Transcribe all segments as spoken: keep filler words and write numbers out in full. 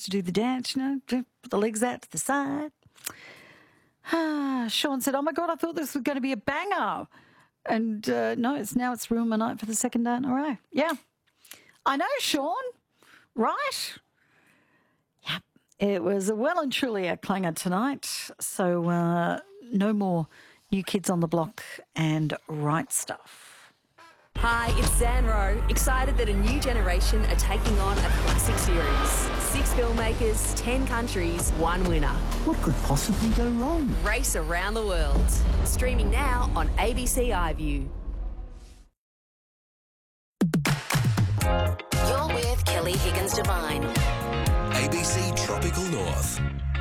to do the dance, you know, put the legs out to the side. Ah, Sean said, oh, my God, I thought this was going to be a banger. And uh, no, it's now it's ruined my night for the second day in a row. Yeah. I know, Sean. Right? Yep. It was well and truly a clanger tonight. So uh, no more New Kids on the Block and Right Stuff. Hi, it's Zanro. Excited that a new generation are taking on a classic series. Six filmmakers, ten countries, one winner. What could possibly go wrong? Race around the world. Streaming now on A B C iView. You're with Kelly Higgins Devine. A B C Tropical North.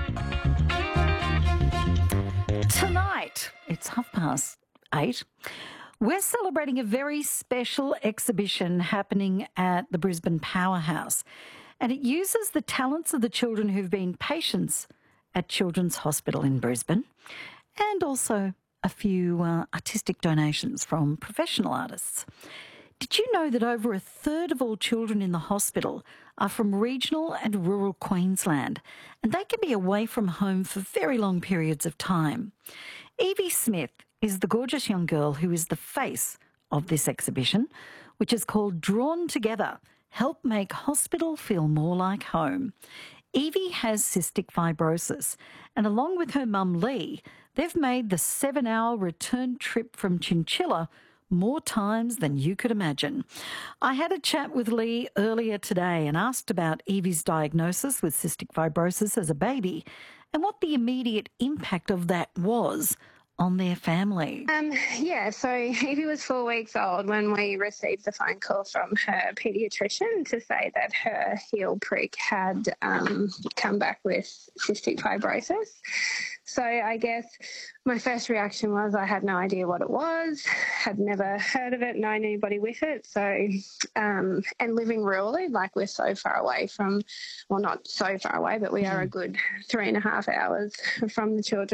Tonight, it's half past eight. We're celebrating a very special exhibition happening at the Brisbane Powerhouse, and it uses the talents of the children who've been patients at Children's Hospital in Brisbane, and also a few uh, artistic donations from professional artists. Did you know that over a third of all children in the hospital are from regional and rural Queensland, and they can be away from home for very long periods of time? Evie Smith is the gorgeous young girl who is the face of this exhibition, which is called Drawn Together, Help Make Hospital Feel More Like Home. Evie has cystic fibrosis, and along with her mum Lee, they've made the seven-hour return trip from Chinchilla more times than you could imagine. I had a chat with Lee earlier today and asked about Evie's diagnosis with cystic fibrosis as a baby and what the immediate impact of that was on their family. Um, yeah, so Evie was four weeks old when we received the phone call from her paediatrician to say that her heel prick had um, come back with cystic fibrosis. So I guess my first reaction was I had no idea what it was, had never heard of it, known anybody with it. So, um, and living rurally, like we're so far away from, well, not so far away, but we are a good three and a half hours from the children.